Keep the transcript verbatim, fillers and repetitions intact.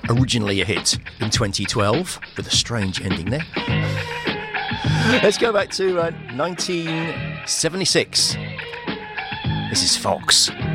originally a hit in twenty twelve, with a strange ending there. Let's go back to uh, nineteen seventy-six. This is Fox.